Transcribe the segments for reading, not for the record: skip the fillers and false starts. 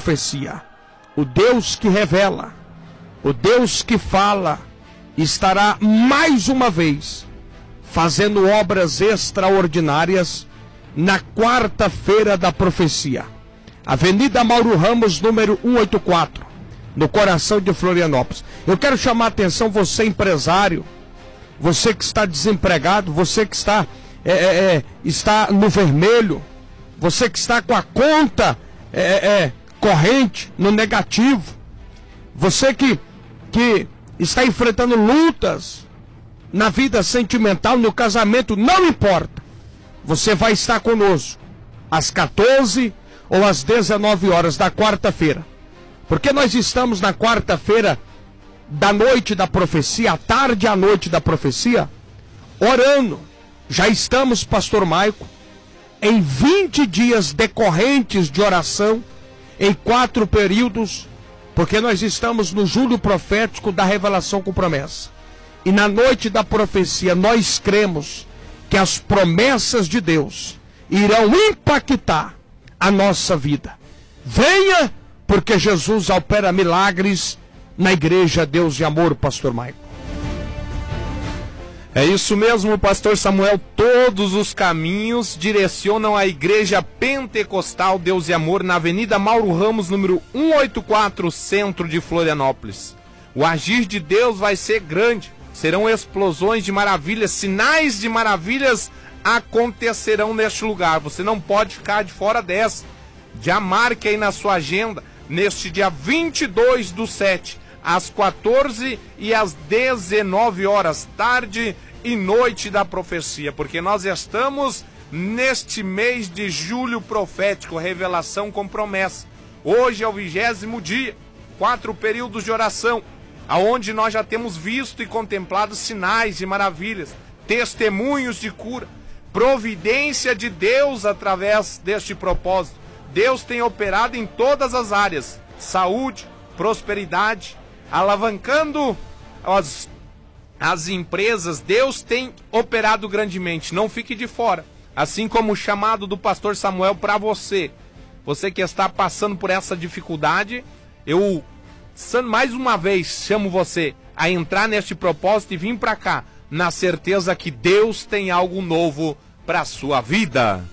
profecia. O Deus que revela, o Deus que fala, estará mais uma vez fazendo obras extraordinárias na quarta-feira da profecia. Avenida Mauro Ramos, número 184, no coração de Florianópolis. Eu quero chamar a atenção, você empresário, você que está desempregado, você que está no vermelho, você que está com a conta corrente no negativo, você que está enfrentando lutas na vida sentimental, no casamento, não importa. Você vai estar conosco às 14 ou às 19 horas da quarta-feira. Porque nós estamos na quarta-feira da noite da profecia, à tarde e à noite da profecia, orando. Já estamos, pastor Maico, em 20 dias decorrentes de oração, em 4 períodos, porque nós estamos no julho profético da revelação com promessa. E na noite da profecia nós cremos que as promessas de Deus irão impactar a nossa vida. Venha, porque Jesus opera milagres na igreja Deus de Amor, pastor Maico. É isso mesmo, pastor Samuel. Todos os caminhos direcionam à igreja pentecostal Deus e Amor, na Avenida Mauro Ramos, número 184, centro de Florianópolis. O agir de Deus vai ser grande. Serão explosões de maravilhas, sinais de maravilhas acontecerão neste lugar. Você não pode ficar de fora dessa. Já marque aí na sua agenda, neste dia 22/7, às 14 e às 19 horas, tarde e noite da profecia, porque nós estamos neste mês de julho profético, revelação com promessa. Hoje é o 20º dia, 4 períodos de oração, aonde nós já temos visto e contemplado sinais de maravilhas, testemunhos de cura, providência de Deus através deste propósito. Deus tem operado em todas as áreas, saúde, prosperidade, alavancando as empresas. Deus tem operado grandemente, não fique de fora. Assim como o chamado do pastor Samuel para você que está passando por essa dificuldade, eu mais uma vez chamo você a entrar neste propósito e vir para cá, na certeza que Deus tem algo novo para a sua vida.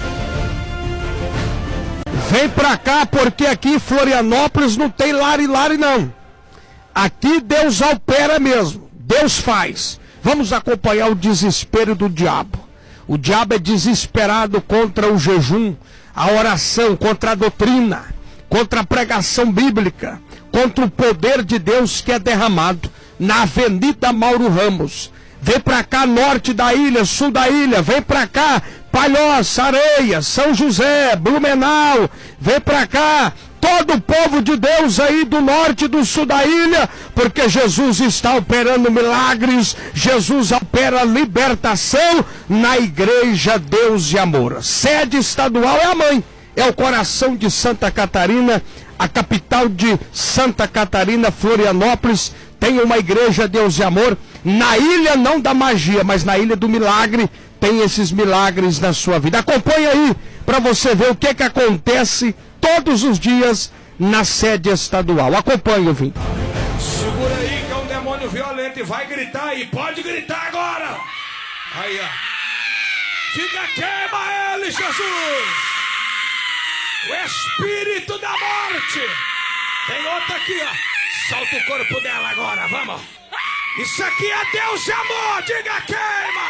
Vem pra cá, porque aqui em Florianópolis não tem lari-lari não. Aqui Deus opera mesmo, Deus faz. Vamos acompanhar o desespero do diabo. O diabo é desesperado contra o jejum, a oração, contra a doutrina, contra a pregação bíblica, contra o poder de Deus que é derramado na Avenida Mauro Ramos. Vem pra cá, norte da ilha, sul da ilha, vem pra cá, Palhoça, Areia, São José, Blumenau, vem pra cá, todo o povo de Deus aí do norte e do sul da ilha, porque Jesus está operando milagres, Jesus opera libertação na igreja Deus e Amor. Sede estadual é a mãe, é o coração de Santa Catarina, a capital de Santa Catarina, Florianópolis, tem uma igreja Deus e Amor. Na ilha não da magia, mas na ilha do milagre, tem esses milagres na sua vida. Acompanhe aí, para você ver o que acontece todos os dias na sede estadual. Acompanhe, ouvinte. Segura aí que é um demônio violento e vai gritar aí. Pode gritar agora. Aí, ó. Diga, queima ele, Jesus. O espírito da morte. Tem outra aqui, ó. Solta o corpo dela agora, vamos. Isso aqui é Deus de Amor, diga, queima.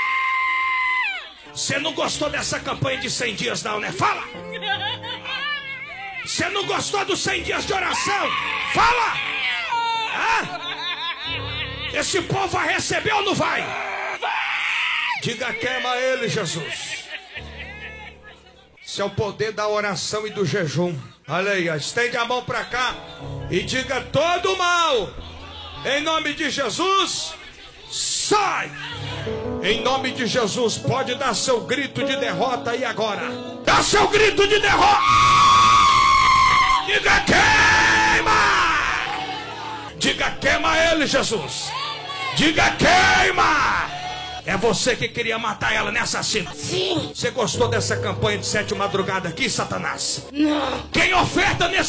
Você não gostou dessa campanha de 100 dias não, né? Fala. Você não gostou dos 100 dias de oração? Fala. Esse povo vai receber ou não vai? Diga, queima ele, Jesus. Esse é o poder da oração e do jejum. Olha aí, ó. Estende a mão pra cá e diga, todo mal, em nome de Jesus, sai! Em nome de Jesus, pode dar seu grito de derrota aí agora. Dá seu grito de derrota! Diga, queima! Diga, queima ele, Jesus! Diga, queima! É você que queria matar ela, né, assassino? Sim. Você gostou dessa campanha de 7 madrugada aqui, Satanás? Não. Quem oferta nesse